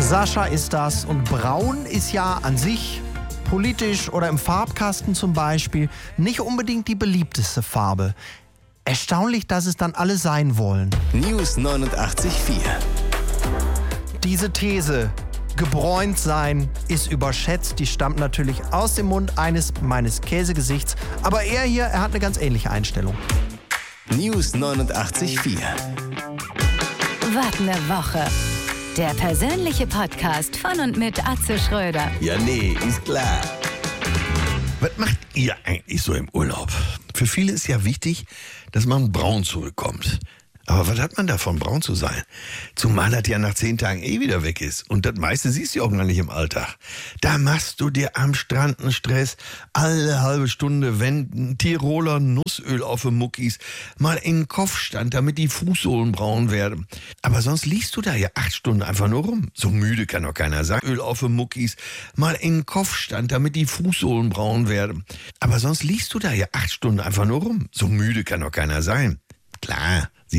Sascha ist das und braun ist ja an sich politisch oder im Farbkasten zum Beispiel nicht unbedingt die beliebteste Farbe. Erstaunlich, dass es dann alle sein wollen. News 89.4. Diese These, gebräunt sein, ist überschätzt. Die stammt natürlich aus dem Mund meines Käsegesichts. Aber er hier, er hat eine ganz ähnliche Einstellung. News 89.4. Wart eine Woche. Der persönliche Podcast von und mit Atze Schröder. Ja, nee, ist klar. Was macht ihr eigentlich so im Urlaub? Für viele ist ja wichtig, dass man braun zurückkommt. Aber was hat man davon, braun zu sein? Zumal das ja nach 10 Tagen wieder weg ist. Und das meiste siehst du auch gar nicht im Alltag. Da machst du dir am Strand einen Stress. Alle halbe Stunde wenden Tiroler Nussöl auf die Muckis. Mal in den Kopfstand, damit die Fußsohlen braun werden. Aber sonst liegst du da ja 8 Stunden einfach nur rum. So müde kann doch keiner sein. Öl auf die Muckis. Mal in den Kopfstand, damit die Fußsohlen braun werden. Aber sonst liegst du da ja 8 Stunden einfach nur rum. So müde kann doch keiner sein. Klar.